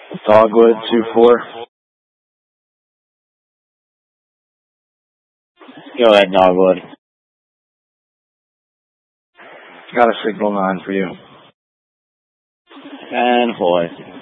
Dogwood 2-4. Go ahead, Dogwood. Got a signal 9 for you. And hoy.